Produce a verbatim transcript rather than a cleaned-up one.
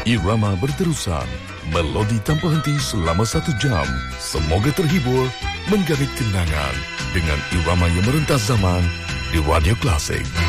Irama berterusan, melodi tanpa henti selama satu jam. Semoga terhibur, menggait kenangan dengan irama yang merentas zaman di Radio Klasik.